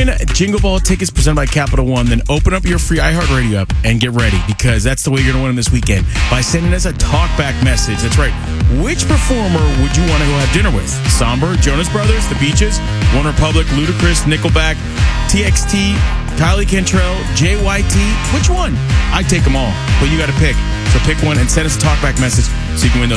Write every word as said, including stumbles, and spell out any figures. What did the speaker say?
win Jingle Ball tickets presented by Capital One, then open up your free iHeartRadio app and get ready, because that's the way you're going to win them this weekend, by sending us a talkback message. That's right. Which performer would you want to go have dinner with? Somber, Jonas Brothers, The Beaches, One Republic, Ludacris, Nickelback, T X T, Kylie Cantrell, J Y T? Which one? I take them all, but you got to pick. So pick one and send us a talkback message so you can win those